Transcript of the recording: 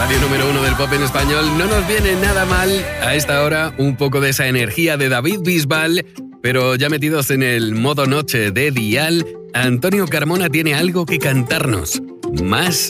radio número 1 del pop en español. No nos viene nada mal a esta hora un poco de esa energía de David Bisbal, pero ya metidos en el modo noche de Dial, Antonio Carmona tiene algo que cantarnos. Más